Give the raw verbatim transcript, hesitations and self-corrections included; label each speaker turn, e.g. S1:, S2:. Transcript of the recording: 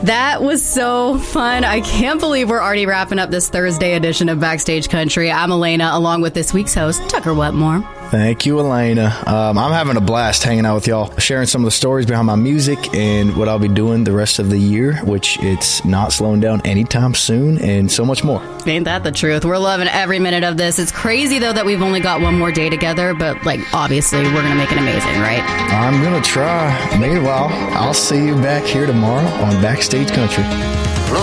S1: That was so fun. I can't believe we're already wrapping up this Thursday edition of Backstage Country. I'm Elena, along with this week's host, Tucker Wetmore.
S2: Thank you, Elena. Um, I'm having a blast hanging out with y'all, sharing some of the stories behind my music and what I'll be doing the rest of the year, which it's not slowing down anytime soon, and so much more.
S1: Ain't that the truth? We're loving every minute of this. It's crazy, though, that we've only got one more day together, but, like, obviously, we're going to make it amazing, right?
S2: I'm going to try. Meanwhile, I'll see you back here tomorrow on Backstage Country.